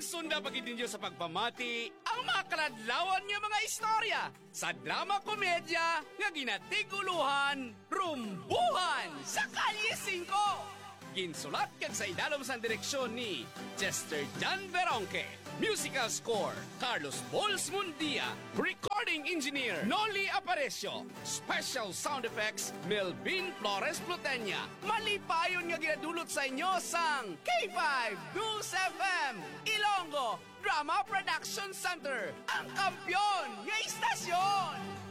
Magsunda pagid ninyo sa pagpamati ang mga kaladlawan nga mga istorya sa drama komedya nga ginatiguluhan, Rumbuhan sa Kalye 5. Ginsulat kag sa idalom sa direksyon ni Chester Jan Veronque. Musical score, Carlos Bols Mundia. Recording engineer, Noli Aparecio. Special sound effects, Melvin Flores Plutenya. Malipayon nga ginadulot sa inyo sang K5 News FM Ilonggo Drama Production Center, ang kampyon nga istasyon.